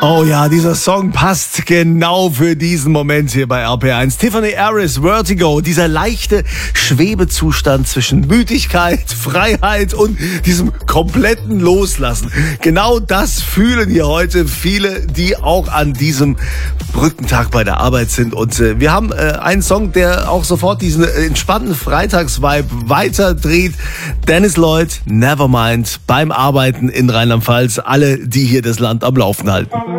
Oh ja, dieser Song passt genau für diesen Moment hier bei RP1. Tiffany Harris, Vertigo, dieser leichte Schwebezustand zwischen Müdigkeit, Freiheit und diesem kompletten Loslassen. Genau das fühlen hier heute viele, die auch an diesem Brückentag bei der Arbeit sind. Und wir haben einen Song, der auch sofort diesen entspannten Freitagsvibe weiterdreht. Dennis Lloyd, Nevermind, beim Arbeiten in Rheinland-Pfalz. Alle, die hier das Land am Laufen halten.